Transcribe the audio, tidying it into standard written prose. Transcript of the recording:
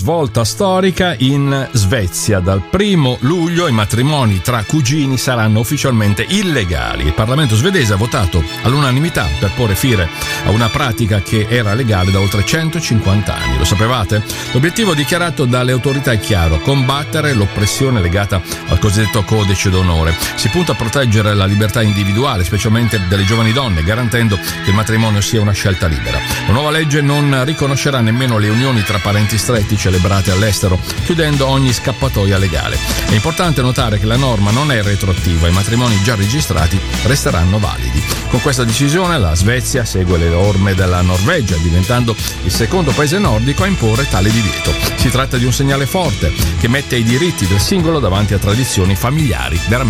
svolta storica in Svezia. Dal 1 luglio i matrimoni tra cugini saranno ufficialmente illegali. Il Parlamento svedese ha votato all'unanimità per porre fine a una pratica che era legale da oltre 150 anni. Lo sapevate? L'obiettivo dichiarato dalle autorità è chiaro: combattere l'oppressione legata al cosiddetto codice d'onore. Si punta a proteggere la libertà individuale, specialmente delle giovani donne, garantendo che il matrimonio sia una scelta libera. La nuova legge non riconoscerà nemmeno le unioni tra parenti stretti celebrate all'estero, chiudendo ogni scappatoia legale. È importante notare che la norma non è retroattiva, i matrimoni già registrati resteranno validi. Con questa decisione la Svezia segue le orme della Norvegia, diventando il secondo paese nordico a imporre tale divieto. Si tratta di un segnale forte che mette i diritti del singolo davanti a tradizioni familiari veramente